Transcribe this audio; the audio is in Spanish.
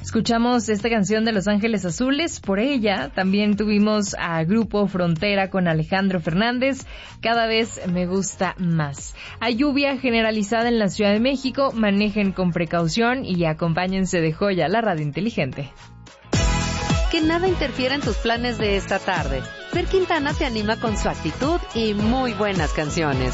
Escuchamos esta canción de Los Ángeles Azules. Por ella también tuvimos a Grupo Frontera con Alejandro Fernández. Cada vez me gusta más. Hay lluvia generalizada en la Ciudad de México. Manejen con precaución y acompáñense de Joya, la radio inteligente. Que nada interfiera en tus planes de esta tarde. Fer Quintana te anima con su actitud y muy buenas canciones.